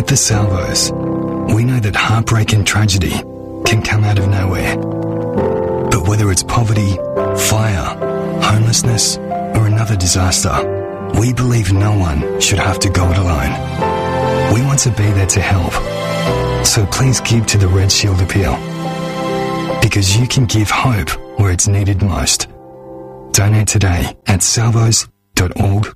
the Salvos, we know that heartbreak and tragedy can come out of nowhere. But whether it's poverty, fire, homelessness, or another disaster, we believe no one should have to go it alone. We want to be there to help. So please give to the Red Shield Appeal. Because you can give hope where it's needed most. Donate today at salvos.org.au.